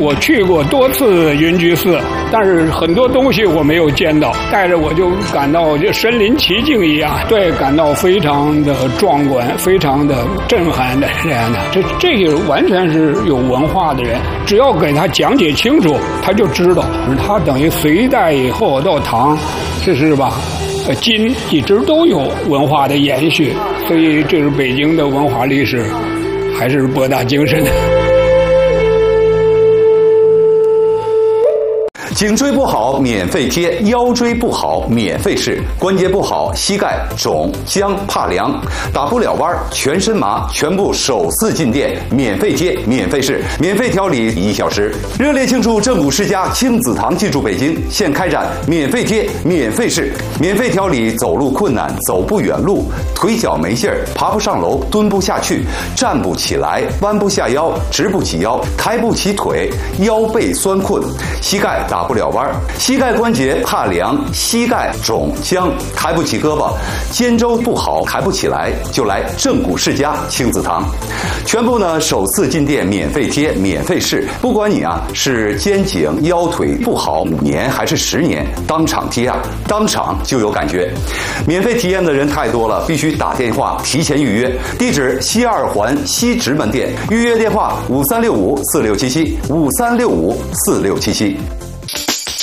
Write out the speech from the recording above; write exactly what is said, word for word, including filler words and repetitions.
我去过多次云居寺，但是很多东西我没有见到，带着我就感到就身临其境一样，对，感到非常的壮观，非常的震撼的这样的。这这个完全是有文化的人，只要给他讲解清楚，他就知道。他等于隋代以后到唐，这是吧？呃，今一直都有文化的延续，所以这是北京的文化历史，还是博大精深的。 颈椎不好免费贴，腰椎不好免费试，关节不好膝盖肿僵怕凉打不了弯全身麻，全部首次进店免费贴免费试免费调理一小时。热烈庆祝正骨世家亲子堂进驻北京，现开展免费贴免费试免费调理走路困难走不远路腿脚没劲儿爬不上楼蹲不下去站不起来弯不下腰直不起腰抬不起腿腰背酸困膝盖打不了弯，膝盖关节怕凉，膝盖肿僵，抬不起胳膊，肩周不好，抬不起来，就来正骨世家亲子堂。全部呢首次进店免费贴，免费试，不管你啊是肩颈腰腿不好五年还是十年，当场贴啊，当场就有感觉。免费体验的人太多了，必须打电话提前预约。地址西二环西直门店，预约电话五三六五四六七七五三六五四六七七。